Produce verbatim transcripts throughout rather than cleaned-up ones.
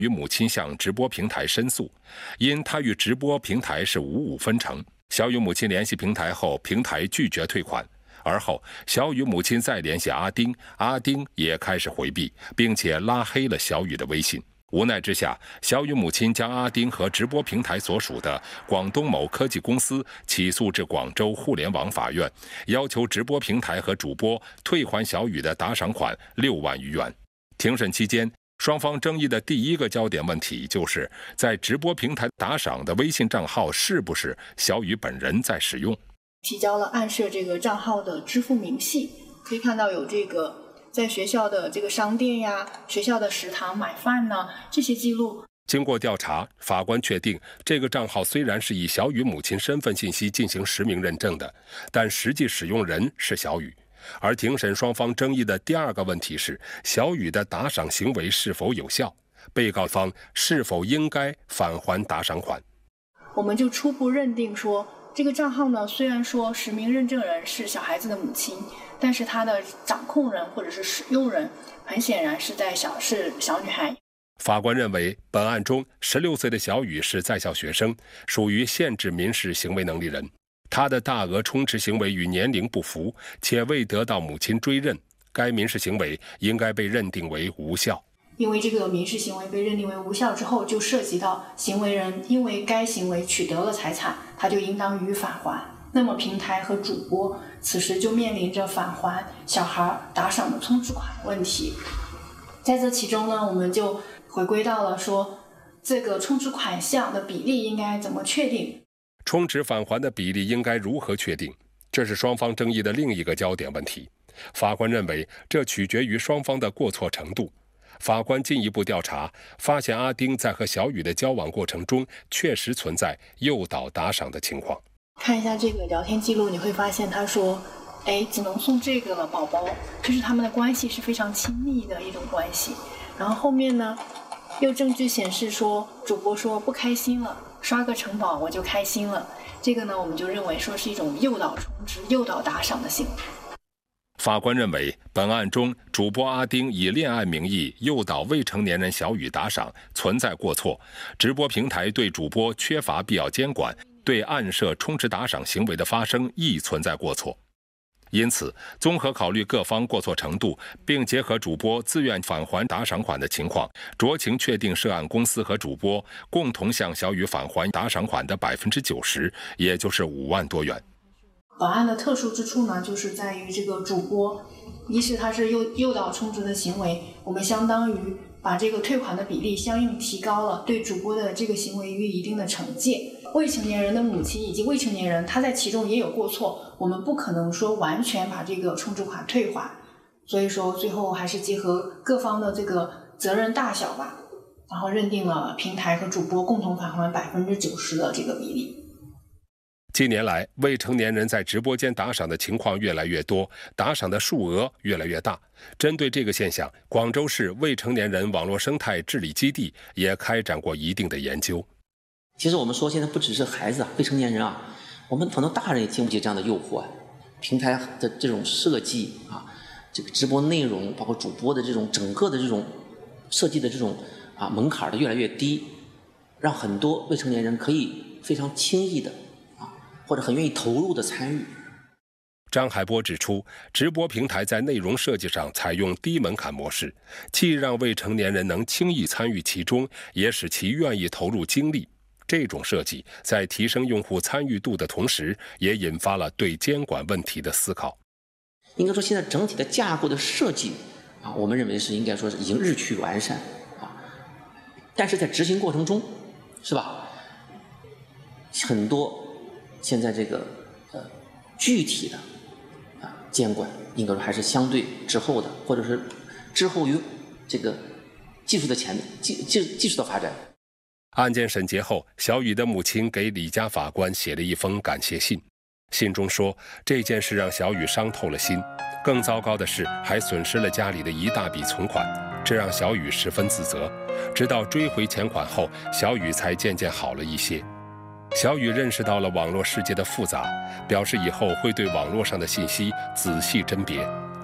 与母亲向直播平台申诉，因他与直播平台是五五分成。小雨母亲联系平台后，平台拒绝退款。而后，小雨母亲再联系阿丁，阿丁也开始回避，并且拉黑了小雨的微信。无奈之下，小雨母亲将阿丁和直播平台所属的广东某科技公司起诉至广州互联网法院，要求直播平台和主播退还小雨的打赏款六万余元。庭审期间，双方争议的第一个焦点问题就是在直播平台打赏的微信账号是不是小雨本人在使用。 提交了暗设这个账号的支付明细，可以看到有这个在学校的这个商店呀、学校的食堂买饭呢，这些记录。 经过调查，法官确定这个账号虽然是以小雨母亲身份信息进行实名认证的，但实际使用人是小雨。而庭审双方争议的第二个问题是小雨的打赏行为是否有效，被告方是否应该返还打赏款。 我们就初步认定说，这个账号呢，虽然说实名认证人是小孩子的母亲，但是他的掌控人或者是使用人很显然是在小是小女孩。 法官认为，本案中十六岁的小雨是在校学生，属于限制民事行为能力人，他的大额充值行为与年龄不符，且未得到母亲追认，该民事行为应该被认定为无效。 因为这个民事行为被认定为无效之后，就涉及到行为人因为该行为取得了财产，他就应当予以返还。那么平台和主播此时就面临着返还小孩打赏的充值款问题。在这其中呢，我们就回归到了说，这个充值款项的比例应该怎么确定？ 充值返还的比例应该如何确定？这是双方争议的另一个焦点问题。法官认为，这取决于双方的过错程度。法官进一步调查，发现阿丁在和小雨的交往过程中，确实存在诱导打赏的情况。 看一下这个聊天记录，你会发现他说：“哎，只能送这个了，宝宝。”就是他们的关系是非常亲密的一种关系。然后后面呢，又证据显示说，主播说不开心了，刷个城堡我就开心了。这个呢，我们就认为说是一种诱导充值、诱导打赏的行为。 法官认为，本案中主播阿丁以恋爱名义诱导未成年人小雨打赏存在过错，直播平台对主播缺乏必要监管，对暗设充值打赏行为的发生亦存在过错。因此，综合考虑各方过错程度，并结合主播自愿返还打赏款的情况，酌情确定涉案公司和主播共同向小雨返还打赏款的百分之九十，也就是五万多元。 本案的特殊之处呢，就是在于这个主播，一是他是诱诱导充值的行为，我们相当于把这个退款的比例相应提高了，对主播的这个行为予以一定的惩戒。未成年人的母亲以及未成年人，他在其中也有过错，我们不可能说完全把这个充值款退还，所以说最后还是结合各方的这个责任大小吧，然后认定了平台和主播共同返还百分之九十的这个比例。 近年来，未成年人在直播间打赏的情况越来越多，打赏的数额越来越大。针对这个现象，广州市未成年人网络生态治理基地也开展过一定的研究。 其实我们说，现在不只是孩子啊，未成年人啊，我们很多大人也经不起这样的诱惑啊。平台的这种设计啊，这个直播内容，包括主播的这种整个的这种设计的这种啊门槛的越来越低，让很多未成年人可以非常轻易的或者很愿意投入的参与。 张海波指出，直播平台在内容设计上采用低门槛模式，既让未成年人能轻易参与其中，也使其愿意投入精力。这种设计在提升用户参与度的同时，也引发了对监管问题的思考。 应该说，现在整体的架构的设计啊，我们认为是应该说是已经日趋完善啊，但是在执行过程中，是吧？很多现在这个呃具体的啊监管，应该说还是相对滞后的，或者是滞后于这个技术的前面技技技术的发展。 案件审结后，小雨的母亲给李家法官写了一封感谢信，信中说这件事让小雨伤透了心，更糟糕的是还损失了家里的一大笔存款，这让小雨十分自责。直到追回钱款后，小雨才渐渐好了一些。小雨认识到了网络世界的复杂，表示以后会对网络上的信息仔细甄别。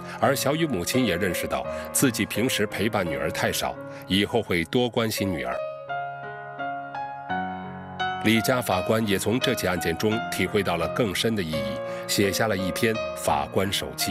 而小雨母亲也认识到自己平时陪伴女儿太少，以后会多关心女儿。李家法官也从这起案件中体会到了更深的意义，写下了一篇法官手记。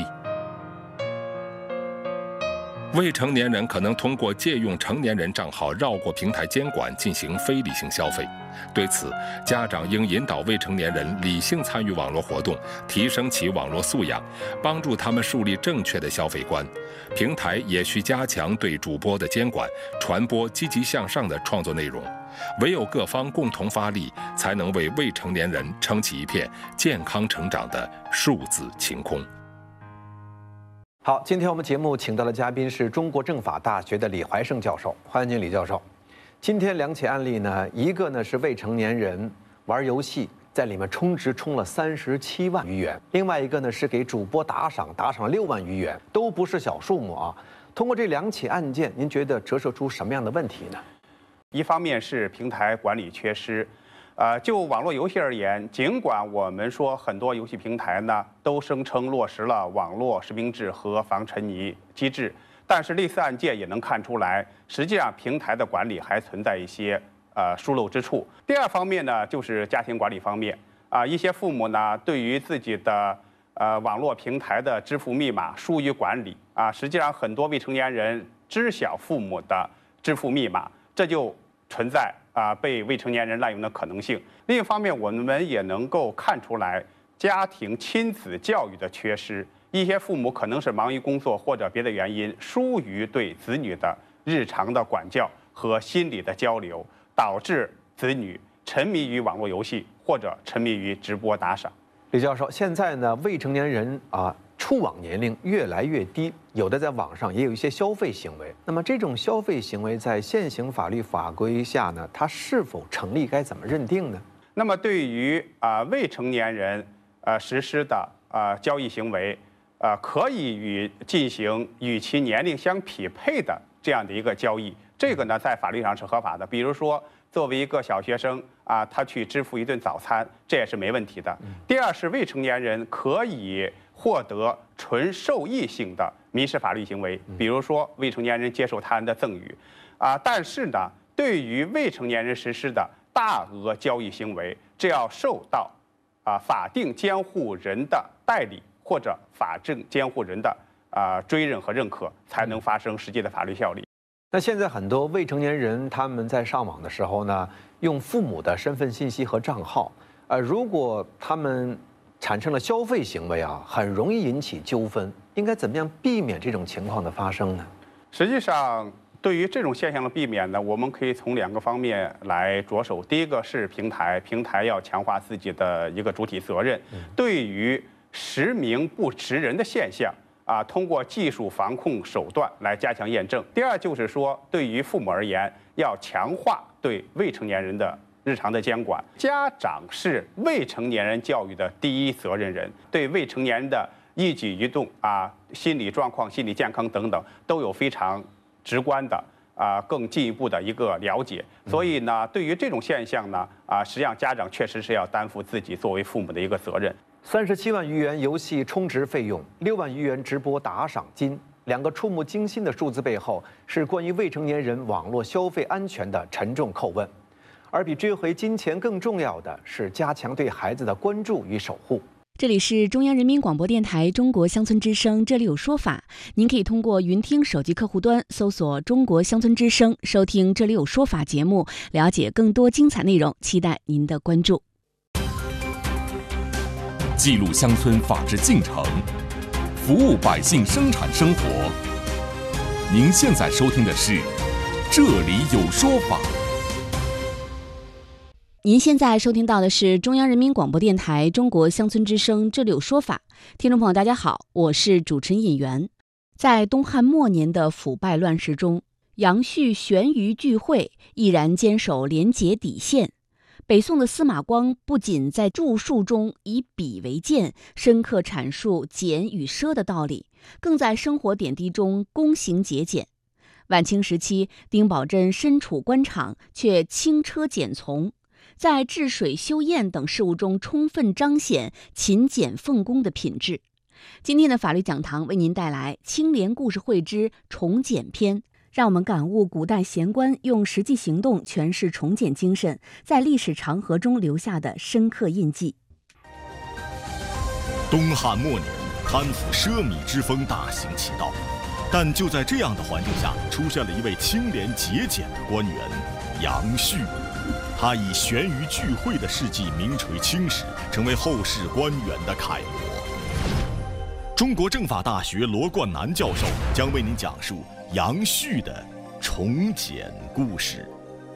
未成年人可能通过借用成年人账号绕过平台监管进行非理性消费，对此，家长应引导未成年人理性参与网络活动，提升其网络素养，帮助他们树立正确的消费观。平台也需加强对主播的监管，传播积极向上的创作内容。唯有各方共同发力，才能为未成年人撑起一片健康成长的数字晴空。 好，今天我们节目请到的嘉宾是中国政法大学的李怀胜教授，欢迎您，李教授。今天两起案例呢，一个呢是未成年人玩游戏，在里面充值充了三十七万余元；另外一个呢是给主播打赏，打赏六万余元，都不是小数目啊。通过这两起案件，您觉得折射出什么样的问题呢？ 一方面是平台管理缺失。呃，就网络游戏而言，尽管我们说很多游戏平台呢都声称落实了网络实名制和防沉迷机制，但是类似案件也能看出来，实际上平台的管理还存在一些呃疏漏之处。第二方面呢，就是家庭管理方面啊、呃，一些父母呢对于自己的呃网络平台的支付密码疏于管理啊、呃，实际上很多未成年人知晓父母的支付密码，这就存在啊、呃、被未成年人滥用的可能性。另一方面，我们也能够看出来家庭亲子教育的缺失，一些父母可能是忙于工作或者别的原因，疏于对子女的日常的管教和心理的交流，导致子女沉迷于网络游戏或者沉迷于直播打赏。 李教授，现在呢，未成年人啊触网年龄越来越低，有的在网上也有一些消费行为。那么这种消费行为在现行法律法规下呢，它是否成立？该怎么认定呢？ 那么对于啊、呃、未成年人呃实施的啊、呃、交易行为，呃可以与进行与其年龄相匹配的这样的一个交易，这个呢在法律上是合法的。比如说，作为一个小学生啊、呃，他去支付一顿早餐，这也是没问题的。第二是未成年人可以获得纯受益性的民事法律行为，比如说未成年人接受他人的赠与，啊，但是呢，对于未成年人实施的大额交易行为，这要受到啊法定监护人的代理或者法定监护人的啊追认和认可，才能发生实际的法律效力。 那现在很多未成年人他们在上网的时候呢，用父母的身份信息和账号，呃，如果他们产生了消费行为啊，很容易引起纠纷。应该怎么样避免这种情况的发生呢？ 实际上，对于这种现象的避免呢，我们可以从两个方面来着手。第一个是平台，平台要强化自己的一个主体责任，对于实名不实人的现象啊，通过技术防控手段来加强验证。第二就是说，对于父母而言，要强化对未成年人的日常的监管。家长是未成年人教育的第一责任人，对未成年人的一举一动啊，心理状况、心理健康等等，都有非常直观的啊，更进一步的一个了解。所以呢，对于这种现象呢，啊，实际上家长确实是要担负自己作为父母的一个责任。 三十七万余元游戏充值费用，六万余元直播打赏金，两个触目惊心的数字背后，是关于未成年人网络消费安全的沉重叩问。而比追回金钱更重要的是加强对孩子的关注与守护。 这里是中央人民广播电台中国乡村之声，这里有说法。您可以通过云听手机客户端搜索中国乡村之声，收听这里有说法节目，了解更多精彩内容，期待您的关注。 记录乡村法治进程，服务百姓生产生活。您现在收听的是这里有说法。 您现在收听到的是中央人民广播电台中国乡村之声，这里有说法。听众朋友大家好，我是主持人尹媛。在东汉末年的腐败乱世中，杨旭悬于聚会，毅然坚守廉洁底线。北宋的司马光不仅在著述中以比为鉴，深刻阐述俭与奢的道理，更在生活点滴中躬行节俭。晚清时期，丁宝桢身处官场，却轻车简从，在治水修堰等事务中充分彰显勤俭奉公的品质。 今天的法律讲堂为您带来《清廉故事会之重检篇》，让我们感悟古代贤官用实际行动诠释重检精神在历史长河中留下的深刻印记。 东汉末年，贪腐奢靡之风大行其道，但就在这样的环境下，出现了一位清廉节俭的官员杨旭。他以悬于聚会的事迹名垂青史，成为后世官员的楷模。中国政法大学罗冠南教授将为您讲述杨旭的重检故事。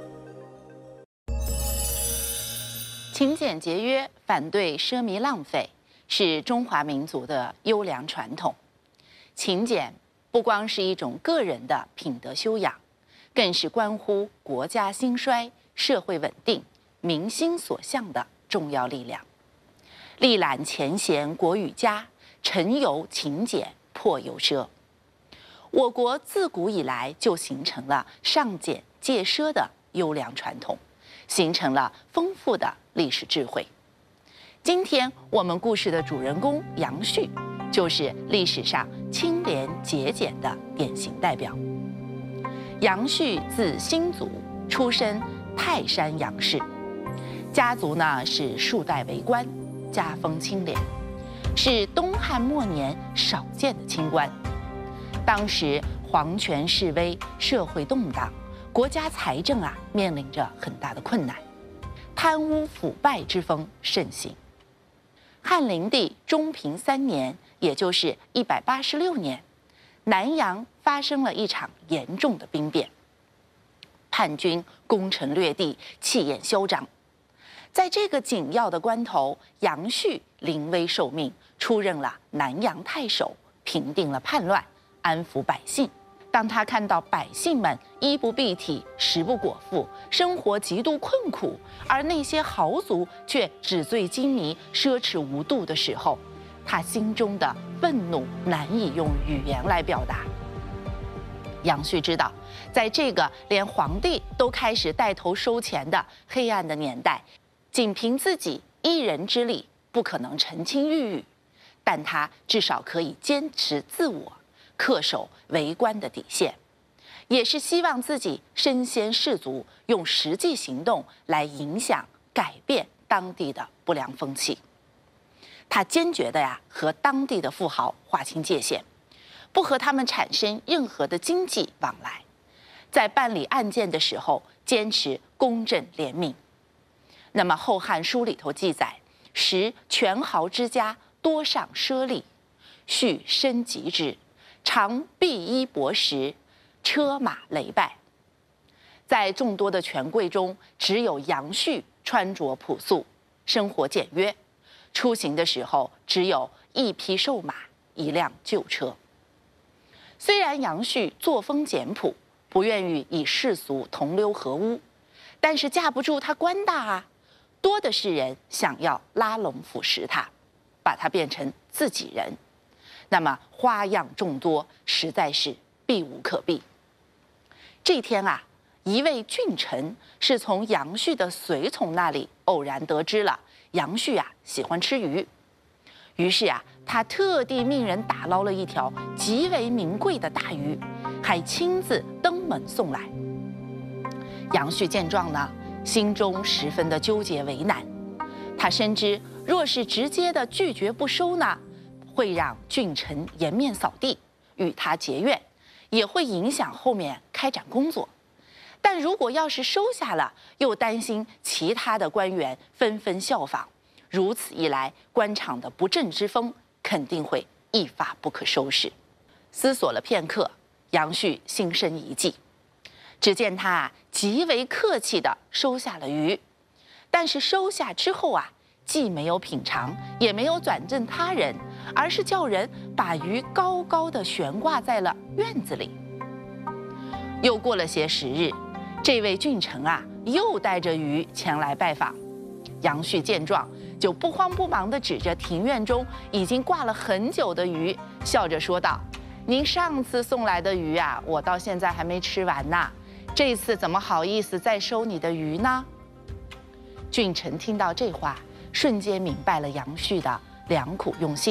勤俭节约，反对奢靡浪费，是中华民族的优良传统。勤俭不光是一种个人的品德修养，更是关乎国家兴衰、社会稳定、民心所向的重要力量。历览前贤国与家，陈由勤俭破由奢。我国自古以来就形成了尚俭戒奢的优良传统，形成了丰富的历史智慧。今天我们故事的主人公杨旭，就是历史上清廉节俭的典型代表。杨旭字兴祖，出身泰山杨氏，家族呢是数代为官，家风清廉，是东汉末年少见的清官。当时皇权式微，社会动荡，国家财政啊面临着很大的困难，贪污腐败之风盛行。汉灵帝中平三年，也就是一百八十六年，南阳发生了一场严重的兵变，叛军攻城略地，气焰嚣张。在这个紧要的关头，杨旭临危受命，出任了南阳太守，平定了叛乱，安抚百姓。当他看到百姓们衣不蔽体，食不果腹，生活极度困苦，而那些豪族却纸醉金迷，奢侈无度的时候，他心中的愤怒难以用语言来表达。杨旭知道，在这个连皇帝都开始带头收钱的黑暗的年代，仅凭自己一人之力不可能澄清郁郁，但他至少可以坚持自我，恪守为官的底线，也是希望自己身先士卒，用实际行动来影响改变当地的不良风气。他坚决的呀和当地的富豪划清界限，不和他们产生任何的经济往来，在办理案件的时候坚持公正廉明。那么《后汉书》里头记载，时权豪之家多上奢吏，序身及之，常敝衣帛食，车马累败。在众多的权贵中，只有杨旭穿着朴素，生活简约，出行的时候只有一匹瘦马，一辆旧车。虽然杨旭作风简朴，不愿意与世俗同流合污，但是架不住他官大啊，多的是人想要拉拢腐蚀他，把他变成自己人。那么花样众多，实在是避无可避。这天啊，一位俊臣是从杨旭的随从那里偶然得知了杨旭啊喜欢吃鱼，于是啊，他特地命人打捞了一条极为名贵的大鱼，还亲自登门送来。杨旭见状呢，心中十分的纠结为难，他深知若是直接的拒绝不收呢，会让俊臣颜面扫地，与他结怨，也会影响后面开展工作。但如果要是收下了，又担心其他的官员纷纷效仿，如此一来，官场的不正之风肯定会一发不可收拾。思索了片刻，杨旭心生一计。只见他啊极为客气地收下了鱼，但是收下之后啊，既没有品尝，也没有转赠他人，而是叫人把鱼高高地悬挂在了院子里。又过了些时日，这位俊臣啊又带着鱼前来拜访。杨旭见状，就不慌不忙地指着庭院中已经挂了很久的鱼，笑着说道：“您上次送来的鱼啊，我到现在还没吃完呢，这次怎么好意思再收你的鱼呢？”俊臣听到这话，瞬间明白了杨旭的良苦用心，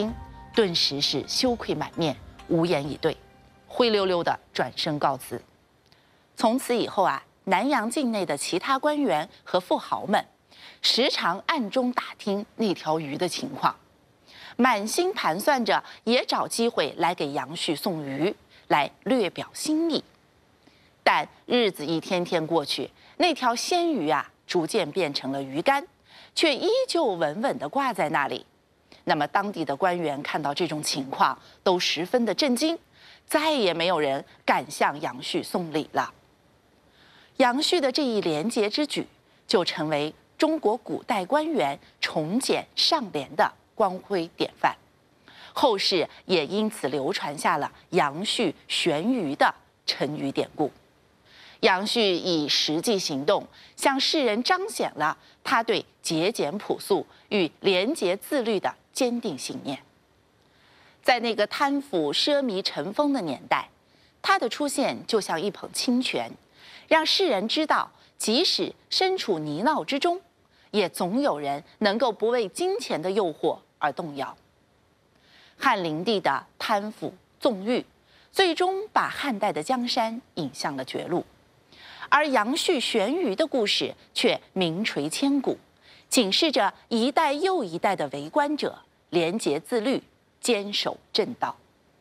顿时是羞愧满面，无言以对，灰溜溜的转身告辞。从此以后啊，南洋境内的其他官员和富豪们，时常暗中打听那条鱼的情况，满心盘算着也找机会来给杨旭送鱼，来略表心意。但日子一天天过去，那条鲜鱼啊，逐渐变成了鱼干，却依旧稳稳地挂在那里。那么当地的官员看到这种情况，都十分的震惊，再也没有人敢向杨旭送礼了。杨旭的这一廉洁之举，就成为中国古代官员崇俭上廉的光辉典范，后世也因此流传下了杨旭悬鱼的成语典故。杨旭以实际行动向世人彰显了他对节俭朴素与廉洁自律的坚定信念。在那个贪腐奢靡尘封的年代，他的出现就像一捧清泉，让世人知道，即使身处泥淖之中，也总有人能够不为金钱的诱惑而动摇。汉灵帝的贪腐纵欲，最终把汉代的江山引向了绝路。而杨旭悬鱼的故事却名垂千古，警示着一代又一代的为官者廉洁自律，坚守正道。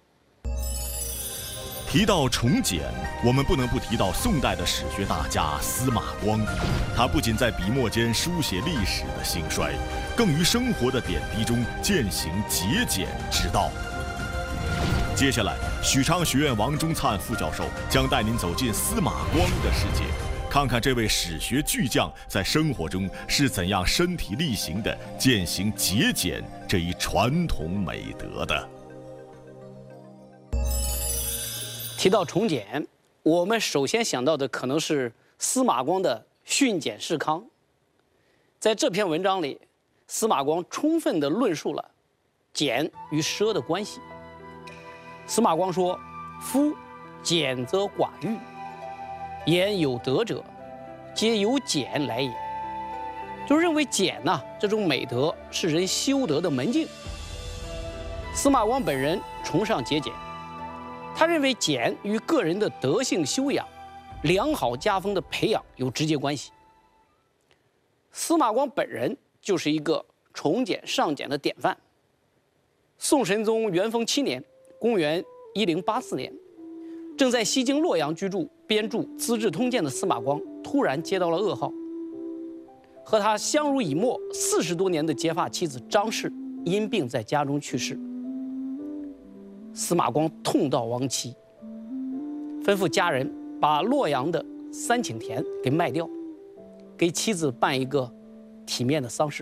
提到崇俭，我们不能不提到宋代的史学大家司马光。他不仅在笔墨间书写历史的兴衰，更于生活的点滴中践行节俭之道。接下来，许昌学院王忠灿副教授将带您走进司马光的世界，看看这位史学巨匠在生活中是怎样身体力行地践行节俭这一传统美德的。 提到崇俭，我们首先想到的可能是司马光的训俭示康。在这篇文章里，司马光充分地论述了俭与奢的关系。司马光说：“夫俭则寡欲，言有德者，皆由俭来也。”就认为俭呐、啊、这种美德是人修德的门径。司马光本人崇尚节俭，他认为俭与个人的德性修养、良好家风的培养有直接关系。司马光本人就是一个崇俭尚俭的典范。宋神宗元丰七年，公元一零八四年，正在西京洛阳居住编著《资治通鉴》的司马光突然接到了噩耗，和他相濡以沫四十多年的结发妻子张氏因病在家中去世。司马光痛悼亡妻，吩咐家人把洛阳的三顷田给卖掉，给妻子办一个体面的丧事。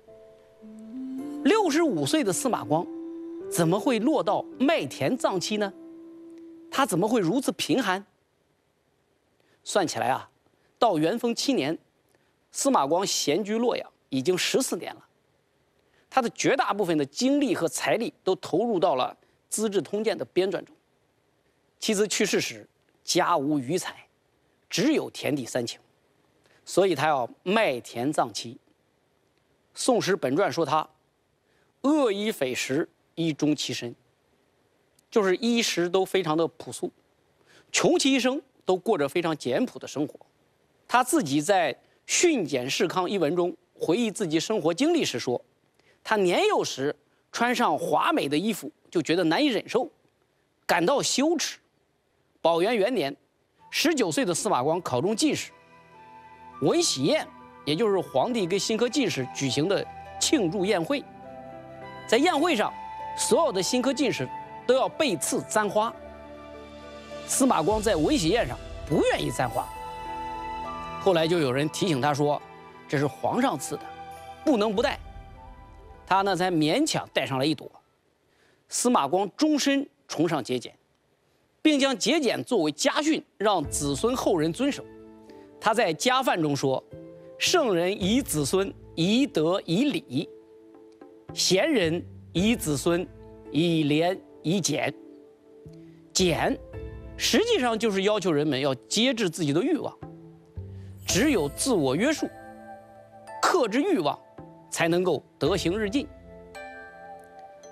六十五岁的司马光怎么会落到卖田葬妻呢？他怎么会如此贫寒？算起来啊，到元丰七年，司马光闲居洛阳已经十四年了。他的绝大部分的精力和财力都投入到了《资治通鉴》的编撰中。妻子去世时，家无余财，只有田地三顷，所以他要卖田葬妻。《宋史本传》说他恶衣匪食，衣终其身，就是衣食都非常的朴素，穷其一生都过着非常简朴的生活。他自己在《训俭示康》一文中回忆自己生活经历时说，他年幼时穿上华美的衣服就觉得难以忍受，感到羞耻。宝元元年，十九岁的司马光考中进士，文喜宴，也就是皇帝给新科进士举行的庆祝宴会。在宴会上，所有的新科进士都要被赐簪花。司马光在文喜宴上不愿意簪花，后来就有人提醒他说，这是皇上赐的，不能不戴。他呢才勉强戴上了一朵。司马光终身崇尚节俭，并将节俭作为家训，让子孙后人遵守。他在家范中说：“圣人以子孙以德以礼，贤人以子孙以廉以俭。”俭实际上就是要求人们要节制自己的欲望，只有自我约束，克制欲望，才能够德行日进。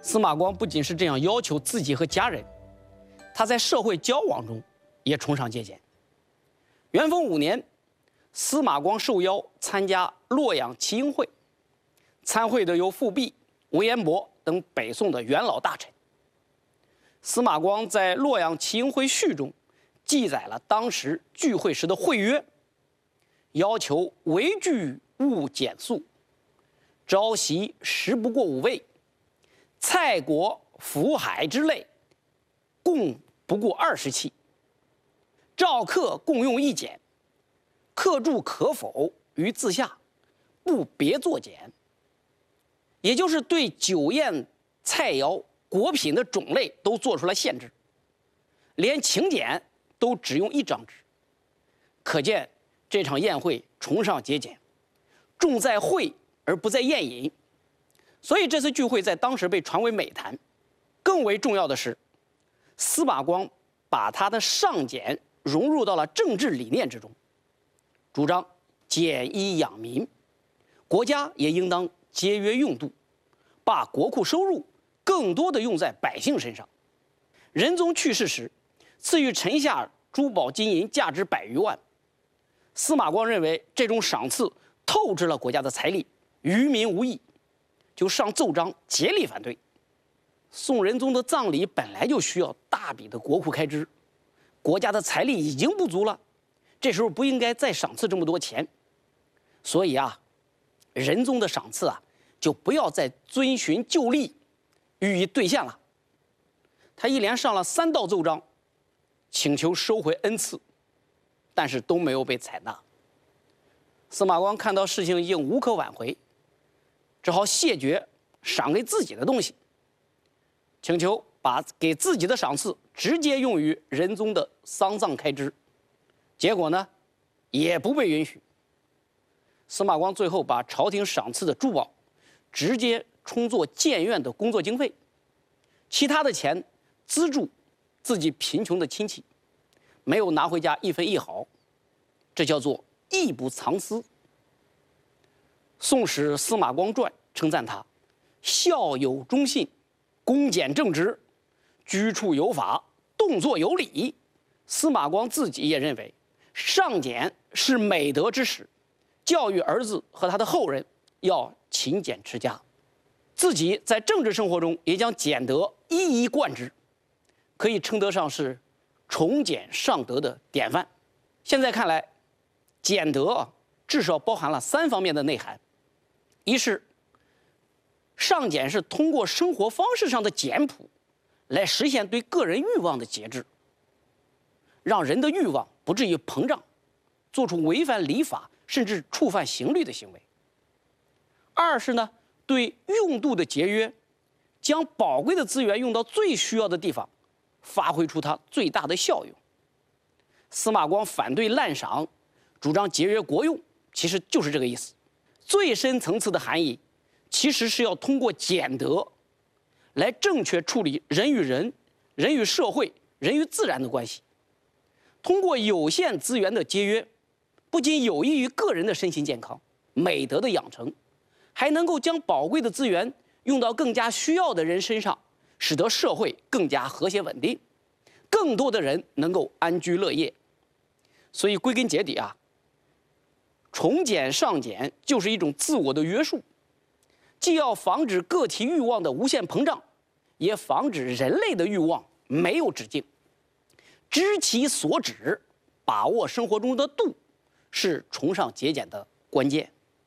司马光不仅是这样要求自己和家人，他在社会交往中也崇尚节俭。元丰五年，司马光受邀参加洛阳齐英会，参会的有富弼、韦彦博等北宋的元老大臣。司马光在洛阳齐英会序中记载了当时聚会时的会约，要求唯聚勿减素，朝夕食不过五味，菜果腐海之类共不过二十器，召客共用一简，客住可否于自下，不别作减。也就是对酒宴、菜肴、果品的种类都做出了限制，连请柬都只用一张纸。可见这场宴会崇尚节俭，重在会而不在宴饮。所以这次聚会在当时被传为美谈。更为重要的是，司马光把他的尚俭融入到了政治理念之中，主张俭衣养民，国家也应当节约用度，把国库收入更多的用在百姓身上。仁宗去世时，赐予臣下珠宝金银价值百余万。司马光认为这种赏赐透支了国家的财力，于民无益，就上奏章竭力反对。宋仁宗的葬礼本来就需要大笔的国库开支，国家的财力已经不足了，这时候不应该再赏赐这么多钱。所以啊，仁宗的赏赐啊，就不要再遵循旧例予以兑现了。他一连上了三道奏章，请求收回恩赐，但是都没有被采纳。司马光看到事情已经无可挽回，只好谢绝赏给自己的东西，请求把给自己的赏赐直接用于仁宗的丧葬开支。结果呢，也不被允许。司马光最后把朝廷赏赐的珠宝直接充作建院的工作经费，其他的钱资助自己贫穷的亲戚，没有拿回家一分一毫，这叫做义不藏私。《宋史·司马光传》称赞他孝有忠信，恭俭正直，居处有法，动作有礼。司马光自己也认为，尚俭是美德之始，教育儿子和他的后人要勤俭持家。自己在政治生活中也将俭德一一贯之，可以称得上是崇俭尚德的典范。现在看来，俭德至少包含了三方面的内涵：一是尚俭是通过生活方式上的简朴来实现对个人欲望的节制，让人的欲望不至于膨胀，做出违反礼法甚至触犯刑律的行为。二是呢，对用度的节约，将宝贵的资源用到最需要的地方，发挥出它最大的效用。司马光反对滥赏，主张节约国用，其实就是这个意思。最深层次的含义，其实是要通过俭德来正确处理人与人、人与社会、人与自然的关系。通过有限资源的节约，不仅有益于个人的身心健康、美德的养成，还能够将宝贵的资源用到更加需要的人身上，使得社会更加和谐稳定，更多的人能够安居乐业。所以归根结底啊，崇俭尚俭就是一种自我的约束，既要防止个体欲望的无限膨胀，也防止人类的欲望没有止境。知其所止，把握生活中的度，是崇尚节俭的关键。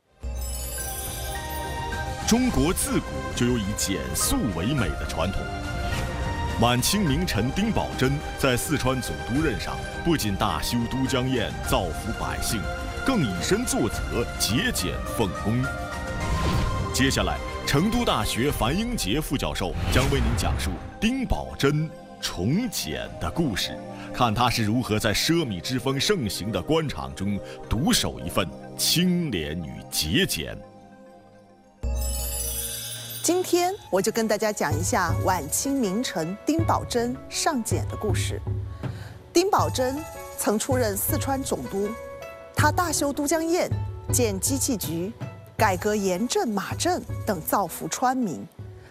中国自古就有以简素为美的传统。晚清名臣丁宝桢在四川总督任上，不仅大修都江堰，造福百姓，更以身作则，节俭奉公。接下来，成都大学樊英杰副教授将为您讲述丁宝桢崇俭的故事，看他是如何在奢靡之风盛行的官场中独守一份清廉与节俭。 今天我就跟大家讲一下晚清名臣丁宝桢尚俭的故事。丁宝桢曾出任四川总督，他大修都江堰，建机器局，改革盐政、马政等，造福川民，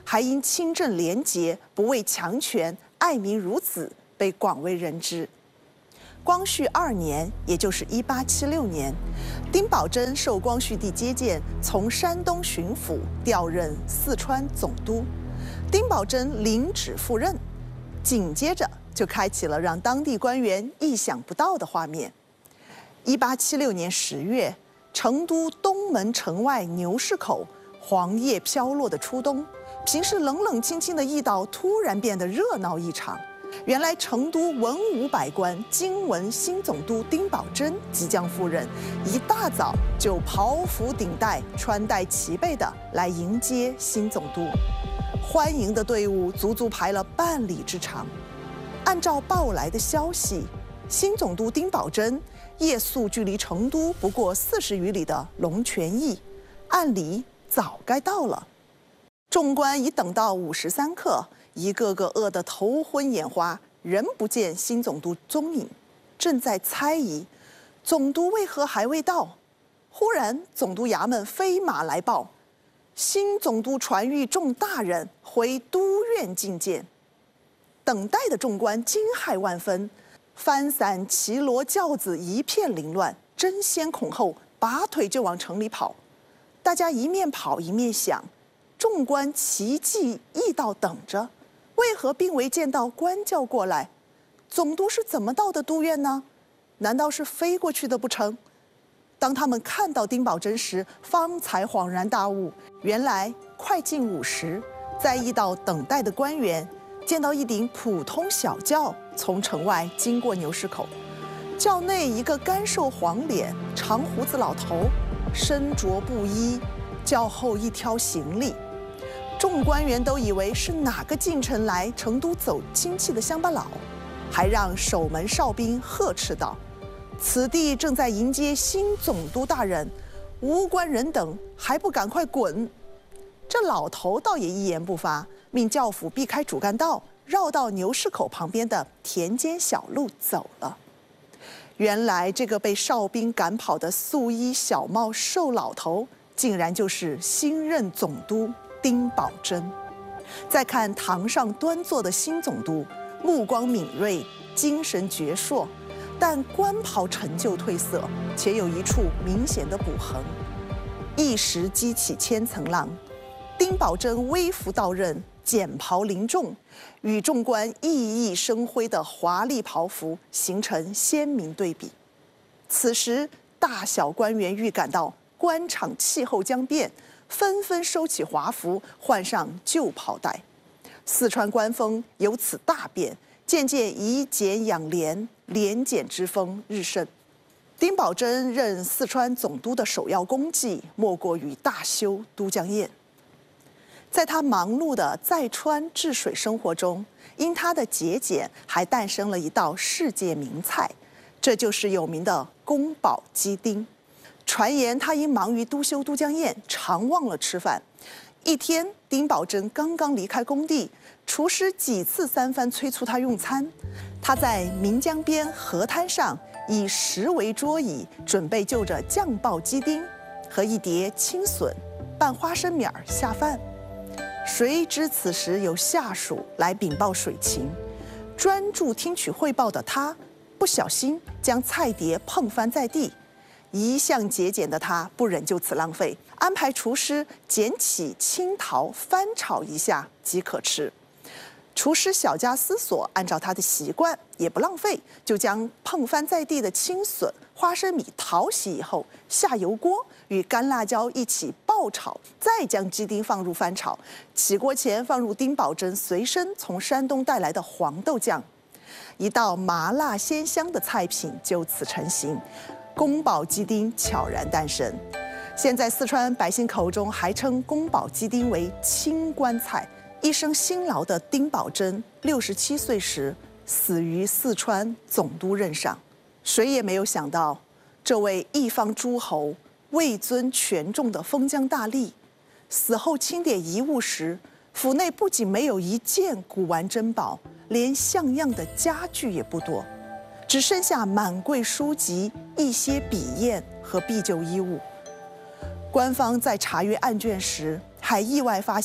还因清正廉洁、不畏强权、爱民如子，被广为人知。光绪二年，也就是一八七六年，丁宝桢受光绪帝接见，从山东巡抚调任四川总督。丁宝桢领旨赴任，紧接着就开启了让当地官员意想不到的画面。一八七六年十月，成都东门城外牛市口，黄叶飘落的初冬，平时冷冷清清的驿道突然变得热闹异常。原来成都文武百官惊闻新总督丁宝桢即将赴任，一大早就袍服顶戴、穿戴齐备的来迎接新总督。欢迎的队伍足足排了半里之长。按照报来的消息，新总督丁宝桢夜宿距离成都不过四十余里的龙泉驿，按理早该到了。众官已等到午时三刻，一个个饿得头昏眼花，仍不见新总督踪影，正在猜疑总督为何还未到。忽然，总督衙门飞马来报，新总督传谕众大人回都院觐见。等待的众官惊骇万分，翻伞骑骡轿子一片凌乱，争先恐后，拔腿就往城里跑。大家一面跑一面想，众官齐骑驿道等着，为何并未见到官轿过来？总督是怎么到的都院呢？难道是飞过去的不成？当他们看到丁宝桢时，方才恍然大悟，原来快近午时，在驿道等待的官员见到一顶普通小轿从城外经过牛市口，轿内一个干瘦黄脸、长胡子老头，身着布衣，轿后一挑行李。众官员都以为是哪个进城来成都走亲戚的乡巴佬，还让守门哨兵呵斥道：“此地正在迎接新总督大人，无关人等还不赶快滚！”这老头倒也一言不发，命轿夫避开主干道，绕到牛市口旁边的田间小路走了。原来这个被哨兵赶跑的素衣小帽瘦老头，竟然就是新任总督丁宝桢。再看堂上端坐的新总督，目光敏锐，精神矍铄，但官袍陈旧褪色，且有一处明显的补痕，一时激起千层浪。丁宝桢微服到任，简袍凌重，与众官熠熠生辉的华丽袍服形成鲜明对比。此时，大小官员预感到官场气候将变，纷纷收起华服，换上旧袍带。四川官风由此大变，渐渐以简养廉，廉简之风日盛。丁宝桢任四川总督的首要功绩，莫过于大修都江堰。在他忙碌的在川治水生活中，因他的节俭，还诞生了一道世界名菜，这就是有名的宫保鸡丁。传言他因忙于督修都江堰，常忘了吃饭。一天，丁宝桢刚刚离开工地，厨师几次三番催促他用餐。他在岷江边河滩上以石为桌椅，准备就着酱爆鸡丁和一碟青笋拌花生米儿下饭。谁知此时有下属来禀报水情，专注听取汇报的他，不小心将菜碟碰翻在地。一向节俭的他不忍就此浪费，安排厨师捡起青桃翻炒一下即可吃。厨师小加思索，按照他的习惯，也不浪费，就将碰翻在地的青笋、花生米淘洗以后，下油锅与干辣椒一起爆炒，再将鸡丁放入翻炒。起锅前放入丁宝桢随身从山东带来的黄豆酱，一道麻辣鲜香的菜品就此成型，宫保鸡丁悄然诞生。现在四川百姓口中还称宫保鸡丁为清官菜。一生辛劳的丁宝桢，六十七岁时死于四川总督任上。谁也没有想到，这位一方诸侯、位尊权重的封疆大吏，死后清点遗物时，府内不仅没有一件古玩珍宝，连像样的家具也不多，只剩下满柜书籍、一些笔砚和必救衣物。官方在查阅案卷时，还意外发现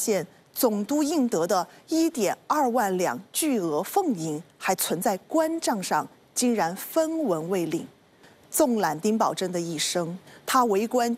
总督应得的一点二万两巨额俸银还存在官账上，竟然分文未领。纵览丁宝桢的一生，他为官